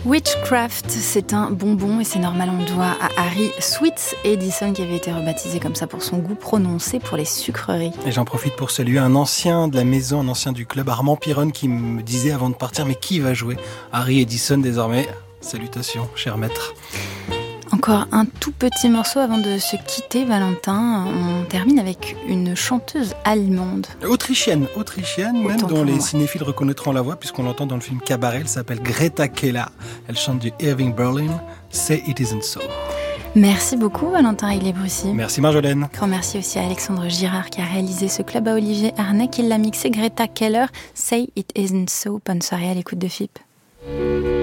Witchcraft, c'est un bonbon et c'est normal, on le doit à Harry Sweets Edison qui avait été rebaptisé comme ça pour son goût prononcé pour les sucreries. Et j'en profite pour saluer un ancien de la maison, un ancien du club, Armand Pironne, qui me disait avant de partir, mais qui va jouer Harry Edison désormais? Salutations, cher maître. Encore un tout petit morceau avant de se quitter, Valentin. On termine avec une chanteuse allemande. Autrichienne même, dont les cinéphiles reconnaîtront la voix, puisqu'on l'entend dans le film Cabaret. Elle s'appelle Greta Keller. Elle chante du Irving Berlin, Say It Isn't So. Merci beaucoup, Valentin Aiglet-Brussy. Merci, Marjolaine. Grand merci aussi à Alexandre Girard qui a réalisé ce club, à Olivier Arnay qui l'a mixé. Greta Keller, Say It Isn't So. Bonne soirée à l'écoute de FIP.